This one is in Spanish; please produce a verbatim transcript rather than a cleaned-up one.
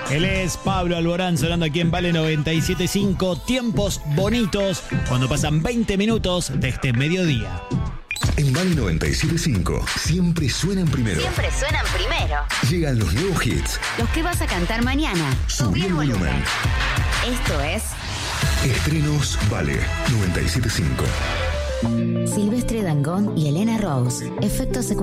Él es Pablo Alborán, sonando aquí en Vale noventa y siete punto cinco. Tiempos bonitos cuando pasan veinte minutos de este mediodía. En Vale noventa y siete punto cinco siempre suenan primero. Siempre suenan primero. Llegan los nuevos hits. Los que vas a cantar mañana. Subí el volumen. Esto es Estrenos Vale noventa y siete punto cinco. Silvestre Dangond y Elena Rose. Efectos secundarios.